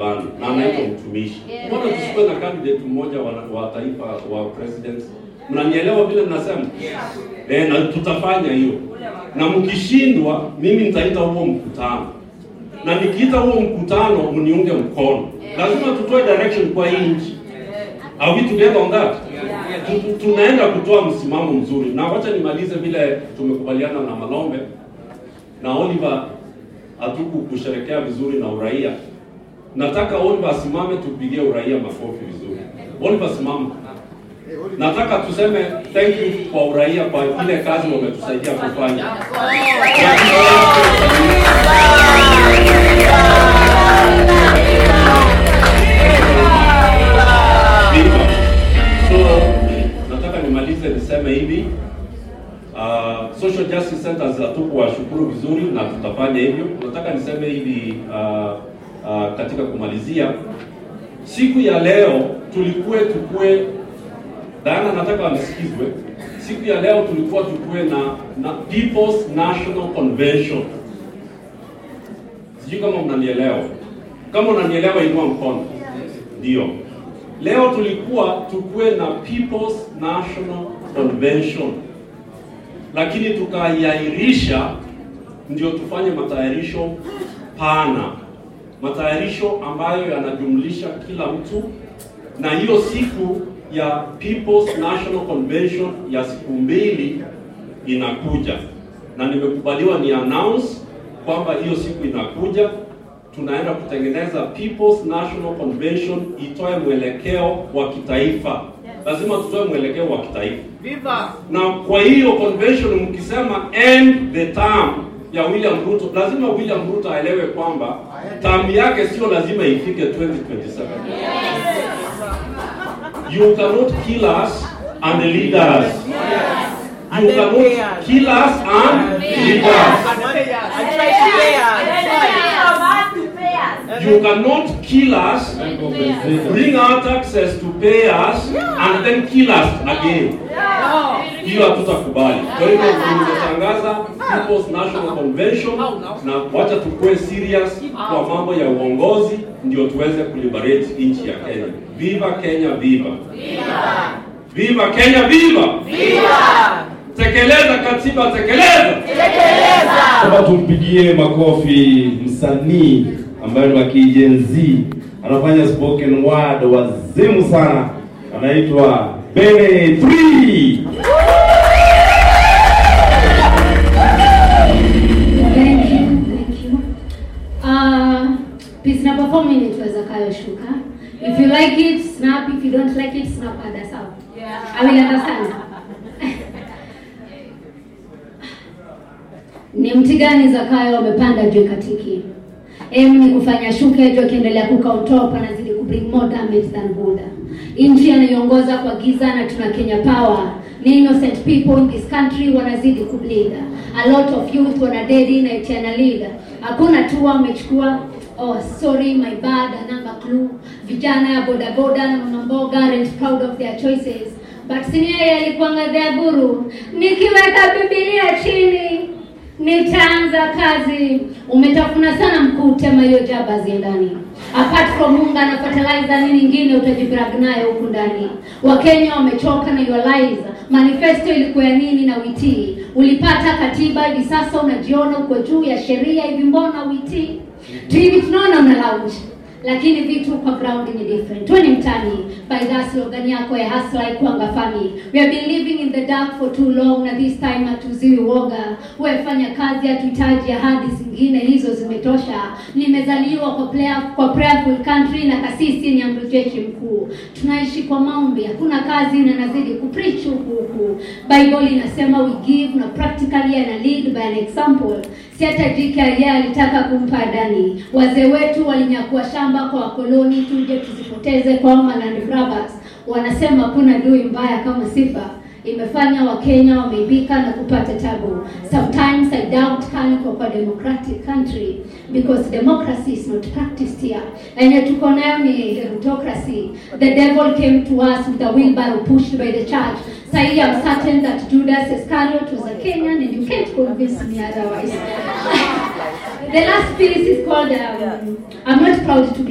gavana na anaitwa mtumishi. Mbona tusikuwe na candidate mmoja wa taifa wa president? Mnanielewa vile ninasema? Na tutafanya hiyo. Na mkishindwa mimi nitaita huo mkutano. Na nikiita huo mkutano mniunge mkono. Lazima tutoe direction kwa hii nchi. Are we together on that? Tunaenda kutoa msimamo mzuri. Na wacha nimalize vile tumekubaliana na Malombe na Oliver kusherehekea vizuri na uraia. Nataka Oliver asimame tupigie uraia makofi vizuri. Oliver simama. Nataka tuseme thank you kwa uraia kwa ile kazi wametusaidia kufanya. So nataka nimalize niseme hivi. Social Justice Centers hatukuwashukuru vizuri na tutafanya hivyo. Nataka niseme hivi katika kumalizia, siku ya leo tukue Diana, nataka wamesikizwe. Siku ya leo tulikuwa tukue na People's National Convention. Sijui kama mnanielewa. Kama unanielewa inua mkono. Ndio. Leo tulikuwa tukue na People's National Convention. Lakini tukaiahirisha ndio tufanye matayarisho pana. Matayarisho ambayo yanajumlisha kila mtu, na hiyo siku ya People's National Convention ya siku 2 inakuja. Na nimekubaliwa ni announce kwamba hiyo siku inakuja. Tunaenda kutengeneza People's National Convention itoe mwelekeo wa kitaifa. Lazima tutoe mwelekeo wa kitaifa. Viva! Na kwa hiyo convention mkisema end the term ya William Ruto, lazima William Ruto aelewe kwamba term yake sio lazima ifike 2027. You cannot kill us and lead us. You cannot kill us and lead us. You cannot kill us, bring our taxes to pay us, and then kill us again. Hiyo hatutakubali. Kwa hivyo tumetangaza People's National Convention, na wacha tukue serious kwa mambo ya uongozi ndio tuweze kuliberate nchi ya Kenya. Viva Kenya, viva! Viva! Viva Kenya, viva! Viva! Tekeleza katiba, tekeleza! Tekeleza! Hapa tumpigie makofi msanii ambaye ni wa Gen Z, anafanya spoken word wazimu sana, anaitwa Bene 3. Thank you. Peace na performing it was Zakayo Shuka. If you like it, snap. If you don't like it, snap others out. Yeah. I will understand. Ni mti gani Zakayo wamepanda juu katiki? Ni kufanya Shuka juu akiendelea kukautop anazidi kubring more damage than good. Nchi anaiongoza kwa giza na tuna Kenya power. Ni innocent people in this country wanazidi kubleed. A lot of youth wana dead na itiana leader. Hakuna tu wamechukua oh sorry my bad number clue. Vijana ya bodaboda na mama mboga aren't proud of their choices. But senior alikuanga their guru. Nikiweka Biblia chini nitaanza kazi. Umetafuna sana mkuu, tema hiyo jaba ziendani. Apart from unga na fertilizer nini nyingine utajibrag nayo huko ndani. Wakenya wamechoka na your lies. Manifesto ilikuwa nini na witi? Ulipata katiba hivi sasa unajiona uko juu ya sheria hivi mbona witi? Hivi tunaona una lounge. Lakini vitu kwa ground ni different. Tuwe ni mtani. By that slogan yako ya hustle ikuanga funny. We have been living in the dark for too long na this time hatuziwi woga. Wewe fanya kazi hatuhitaji ahadi zingine hizo zimetosha. Nimezaliwa kwa prayerful country na kasisi ni amri jeshi mkuu. Tunaishi kwa maombi, hakuna kazi na nazidi kupreach huku. Bible inasema we give na practically and lead by an example. Si hata JKIA alitaka kumpa Adani. Wazee wetu walinyakua shamba kwa wakoloni tuje tuzipoteze kwa land grabbers. Wanasema kuna dui mbaya kama sifa. Imefanya Wakenya wameibika na kupata tabu. Sometimes I doubt kaliko kwa democratic country because democracy is not practiced here. And yet tuko nayo ni heritocracy. The devil came to us with a wheelbarrow pushed by the church. So I am certain that Judas Iscariot was a Kenyan and you can't convince me otherwise. The last piece is called I'm not proud to be